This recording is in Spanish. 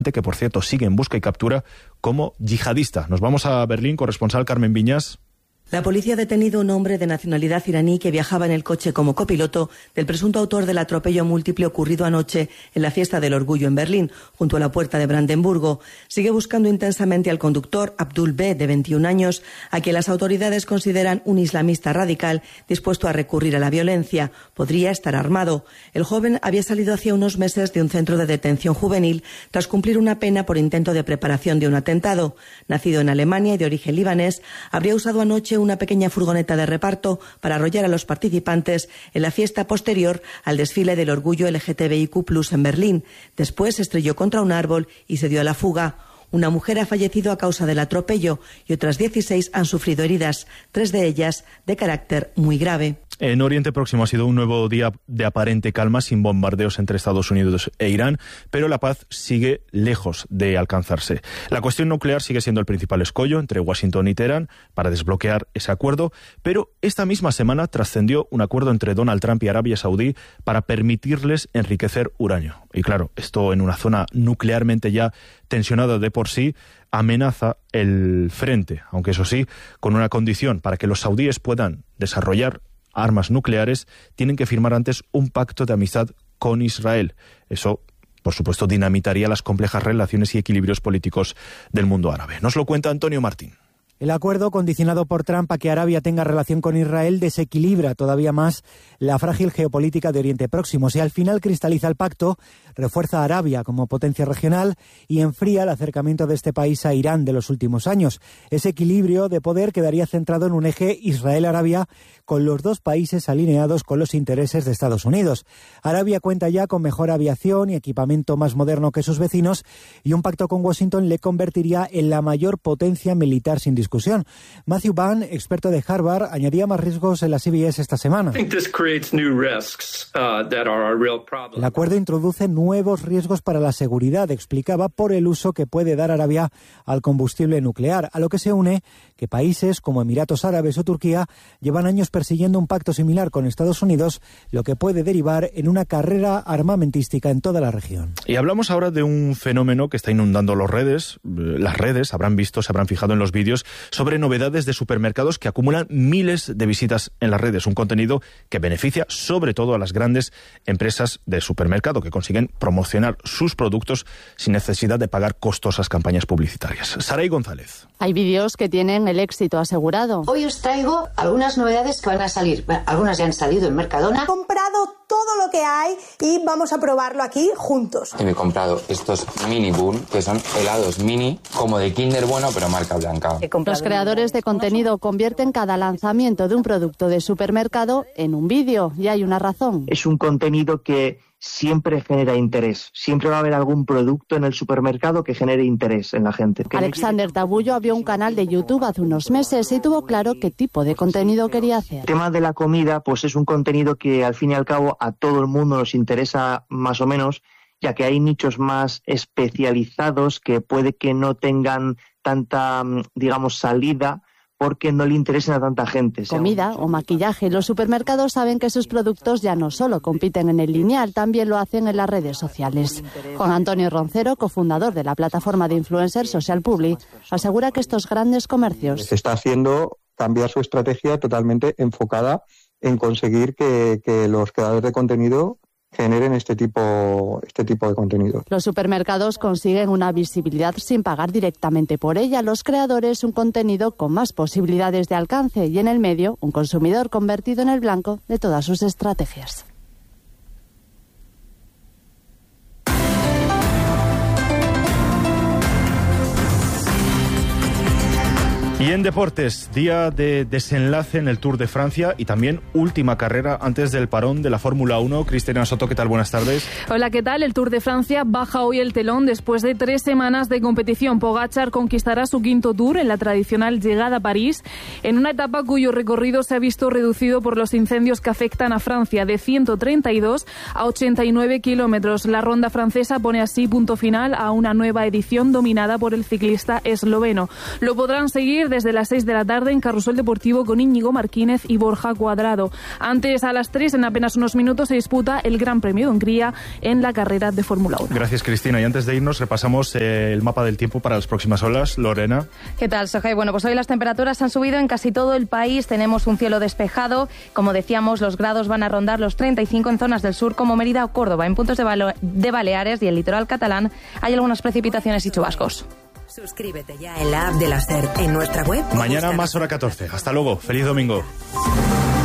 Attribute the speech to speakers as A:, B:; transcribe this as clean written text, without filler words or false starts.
A: que por cierto sigue en busca y captura como yihadista. Nos vamos a Berlín, corresponsal Carmen Viñas.
B: La policía ha detenido a un hombre de nacionalidad iraní que viajaba en el coche como copiloto del presunto autor del atropello múltiple ocurrido anoche en la Fiesta del Orgullo en Berlín, junto a la Puerta de Brandenburgo. Sigue buscando intensamente al conductor Abdul B., de 21 años, a quien las autoridades consideran un islamista radical dispuesto a recurrir a la violencia. Podría estar armado. El joven había salido hacía unos meses de un centro de detención juvenil tras cumplir una pena por intento de preparación de un atentado. Nacido en Alemania y de origen libanés, habría usado anoche una pequeña furgoneta de reparto para arrollar a los participantes en la fiesta posterior al desfile del orgullo LGTBIQ+ en Berlín. Después se estrelló contra un árbol y se dio a la fuga. Una mujer ha fallecido a causa del atropello y otras 16 han sufrido heridas, 3 de ellas de carácter muy grave.
A: En Oriente Próximo ha sido un nuevo día de aparente calma, sin bombardeos entre Estados Unidos e Irán, pero la paz sigue lejos de alcanzarse. La cuestión nuclear sigue siendo el principal escollo entre Washington y Teherán para desbloquear ese acuerdo, pero esta misma semana trascendió un acuerdo entre Donald Trump y Arabia Saudí para permitirles enriquecer uranio. Y claro, esto en una zona nuclearmente ya tensionada de por sí, amenaza el frente, aunque eso sí, con una condición: para que los saudíes puedan desarrollar armas nucleares, tienen que firmar antes un pacto de amistad con Israel. Eso, por supuesto, dinamitaría las complejas relaciones y equilibrios políticos del mundo árabe. Nos lo cuenta Antonio Martín.
C: El acuerdo, condicionado por Trump a que Arabia tenga relación con Israel, desequilibra todavía más la frágil geopolítica de Oriente Próximo. Si al final cristaliza el pacto, refuerza a Arabia como potencia regional y enfría el acercamiento de este país a Irán de los últimos años. Ese equilibrio de poder quedaría centrado en un eje Israel-Arabia, con los dos países alineados con los intereses de Estados Unidos. Arabia cuenta ya con mejor aviación y equipamiento más moderno que sus vecinos, y un pacto con Washington le convertiría en la mayor potencia militar sin discusión. Matthew Ban, experto de Harvard, añadía más riesgos en la CBS esta semana. El acuerdo introduce nuevos riesgos para la seguridad, explicaba, por el uso que puede dar Arabia al combustible nuclear, a lo que se une que países como Emiratos Árabes o Turquía llevan años persiguiendo un pacto similar con Estados Unidos, lo que puede derivar en una carrera armamentística en toda la región.
A: Y hablamos ahora de un fenómeno que está inundando las redes. Las redes habrán visto, se habrán fijado en los vídeos sobre novedades de supermercados que acumulan miles de visitas en las redes. Un contenido que beneficia sobre todo a las grandes empresas de supermercado, que consiguen promocionar sus productos sin necesidad de pagar costosas campañas publicitarias. Saray González.
D: Hay vídeos que tienen el éxito asegurado.
E: Hoy os traigo algunas novedades que van a salir. Bueno, algunas ya han salido en Mercadona.
F: He comprado todo lo que hay y vamos a probarlo aquí juntos.
G: Me he comprado estos mini boom, que son helados mini, como de Kinder Bueno, pero marca blanca.
D: Los creadores de contenido convierten cada lanzamiento de un producto de supermercado en un vídeo, y hay una razón.
H: Es un contenido que siempre genera interés. Siempre va a haber algún producto en el supermercado que genere interés en la gente.
D: Alexander Tabullo abrió un canal de YouTube hace unos meses y tuvo claro qué tipo de contenido quería hacer.
H: El tema de la comida, pues es un contenido que al fin y al cabo a todo el mundo nos interesa más o menos, ya que hay nichos más especializados que puede que no tengan tanta, digamos, salida, porque no le interesen a tanta gente.
D: Comida o maquillaje. Los supermercados saben que sus productos ya no solo compiten en el lineal, también lo hacen en las redes sociales. Juan Antonio Roncero, cofundador de la plataforma de influencers Social Publi, asegura que estos grandes comercios...
I: Se está haciendo cambiar su estrategia totalmente enfocada en conseguir que los creadores de contenido generen este tipo de contenido.
D: Los supermercados consiguen una visibilidad sin pagar directamente por ella. Los creadores un contenido con más posibilidades de alcance y en el medio un consumidor convertido en el blanco de todas sus estrategias.
A: Y en deportes, día de desenlace en el Tour de Francia y también última carrera antes del parón de la Fórmula 1. Cristina Soto, ¿qué tal? Buenas tardes.
J: Hola, ¿qué tal? El Tour de Francia baja hoy el telón después de 3 semanas de competición. Pogačar conquistará su quinto Tour en la tradicional llegada a París, en una etapa cuyo recorrido se ha visto reducido por los incendios que afectan a Francia, de 132 a 89 kilómetros. La ronda francesa pone así punto final a una nueva edición dominada por el ciclista esloveno. Lo podrán seguir desde desde las 6 de la tarde en Carrusel Deportivo con Íñigo Martínez y Borja Cuadrado. Antes, a las 3, en apenas unos minutos, se disputa el Gran Premio de Hungría en la carrera de Fórmula 1.
A: Gracias, Cristina. Y antes de irnos, repasamos el mapa del tiempo para las próximas horas. Lorena.
K: ¿Qué tal, Sohey? Bueno, pues hoy las temperaturas han subido en casi todo el país. Tenemos un cielo despejado. Como decíamos, los grados van a rondar los 35 en zonas del sur como Mérida o Córdoba. En puntos de Baleares y el litoral catalán hay algunas precipitaciones y chubascos.
L: Suscríbete ya en la app de la SER en nuestra web.
A: Mañana más hora 14. Hasta luego. Feliz domingo.